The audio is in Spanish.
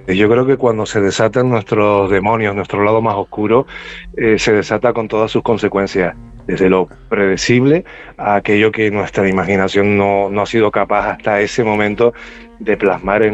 Yo creo que cuando se desatan nuestros demonios, nuestro lado más oscuro, se desata con todas sus consecuencias, desde lo predecible a aquello que nuestra imaginación no ha sido capaz hasta ese momento de plasmar en